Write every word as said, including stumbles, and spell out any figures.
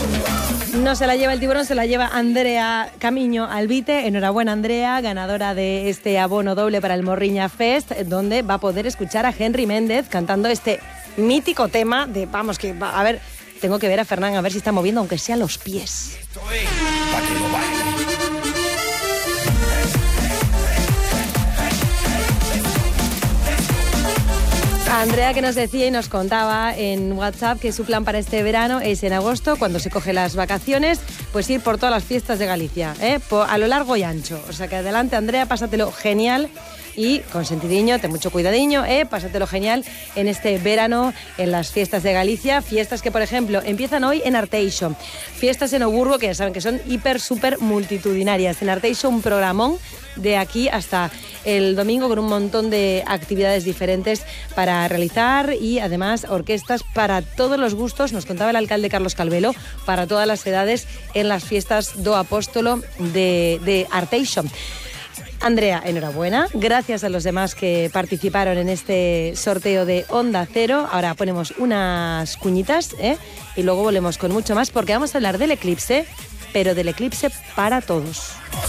No se la lleva el tiburón, se la lleva Andrea Camiño Albite. Enhorabuena, Andrea, ganadora de este abono doble para el Morriña Fest, donde va a poder escuchar a Henry Méndez cantando este mítico tema de, vamos, que, a ver, tengo que ver a Fernán a ver si está moviendo, aunque sea los pies. Andrea, que nos decía y nos contaba en WhatsApp que su plan para este verano es en agosto, cuando se coge las vacaciones, pues ir por todas las fiestas de Galicia, ¿eh? Por, a lo largo y ancho. O sea que adelante, Andrea, pásatelo genial y con sentidiño, ten mucho cuidadiño, ¿eh? Pásatelo genial en este verano en las fiestas de Galicia. Fiestas que, por ejemplo, empiezan hoy en Arteixo. Fiestas en Oburgo, que ya saben que son hiper, súper multitudinarias. En Arteixo, un programón de aquí hasta el domingo con un montón de actividades diferentes para realizar y además orquestas para todos los gustos, nos contaba el alcalde Carlos Calvelo, para todas las edades en las fiestas do Apóstolo de, de Arteixo. Andrea, enhorabuena. Gracias a los demás que participaron en este sorteo de Onda Cero. Ahora ponemos unas cuñitas, ¿eh? Y luego volvemos con mucho más porque vamos a hablar del eclipse, pero del eclipse para todos.